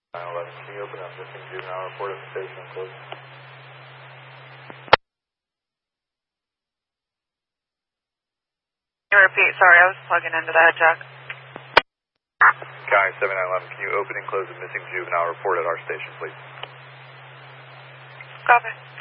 911, can you open up missing juvenile report at the station and close? Can you repeat? Sorry, I was plugging into that jack. Guy 7911, can you open and close the missing juvenile report at our station, please? Copy.